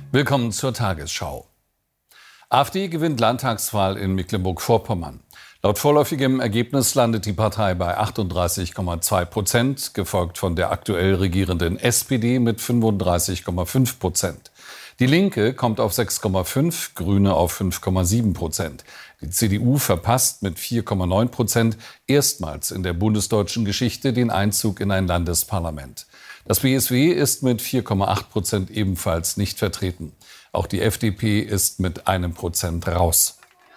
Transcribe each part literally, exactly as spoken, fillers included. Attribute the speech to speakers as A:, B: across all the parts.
A: Willkommen zur Tagesschau. AfD gewinnt Landtagswahl in Mecklenburg-Vorpommern. Laut vorläufigem Ergebnis landet die Partei bei achtunddreißig Komma zwei Prozent, gefolgt von der aktuell regierenden S P D mit fünfunddreißig Komma fünf Prozent. Die Linke kommt auf sechs Komma fünf, Grüne auf fünf Komma sieben Prozent. Die C D U verpasst mit vier Komma neun Prozent erstmals in der bundesdeutschen Geschichte den Einzug in ein Landesparlament. Das B S W ist mit vier Komma acht Prozent ebenfalls nicht vertreten. Auch die F D P ist mit einem Prozent raus.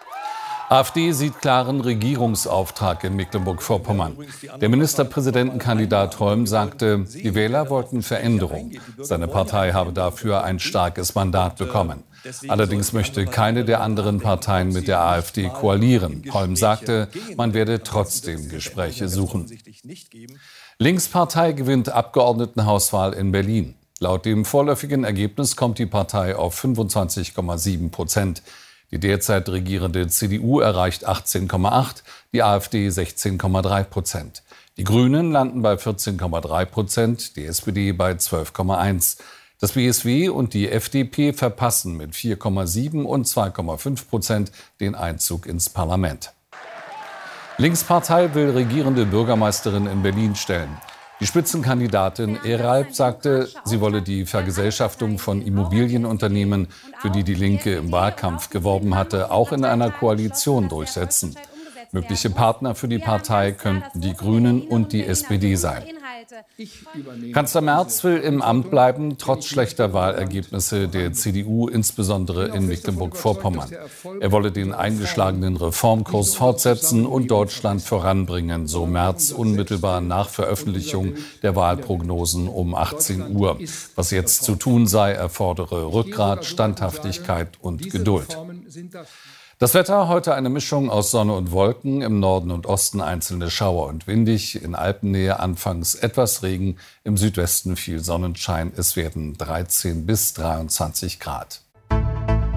A: AfD sieht klaren Regierungsauftrag in Mecklenburg-Vorpommern. Der Ministerpräsidentenkandidat Holm sagte, die Wähler wollten Veränderung. Seine Partei habe dafür ein starkes Mandat bekommen. Allerdings möchte keine der anderen Parteien mit der AfD koalieren. Holm sagte, man werde trotzdem Gespräche suchen. Linkspartei gewinnt Abgeordnetenhauswahl in Berlin. Laut dem vorläufigen Ergebnis kommt die Partei auf fünfundzwanzig Komma sieben Prozent. Die derzeit regierende C D U erreicht achtzehn Komma acht, die AfD sechzehn Komma drei Prozent. Die Grünen landen bei vierzehn Komma drei Prozent, die S P D bei zwölf Komma eins. Das B S W und die F D P verpassen mit vier Komma sieben und zwei Komma fünf Prozent den Einzug ins Parlament. Linkspartei will regierende Bürgermeisterin in Berlin stellen. Die Spitzenkandidatin Eralp sagte, sie wolle die Vergesellschaftung von Immobilienunternehmen, für die die Linke im Wahlkampf geworben hatte, auch in einer Koalition durchsetzen. Mögliche Partner für die Partei könnten die Grünen und die S P D sein. Kanzler Merz will im Amt bleiben, trotz schlechter Wahlergebnisse der C D U, insbesondere in Mecklenburg-Vorpommern. Er wolle den eingeschlagenen Reformkurs fortsetzen und Deutschland voranbringen, so Merz unmittelbar nach Veröffentlichung der Wahlprognosen um achtzehn Uhr. Was jetzt zu tun sei, erfordere Rückgrat, Standhaftigkeit und Geduld. Das Wetter, heute eine Mischung aus Sonne und Wolken, im Norden und Osten einzelne Schauer und windig, in Alpennähe anfangs etwas Regen, im Südwesten viel Sonnenschein, es werden dreizehn bis dreiundzwanzig Grad.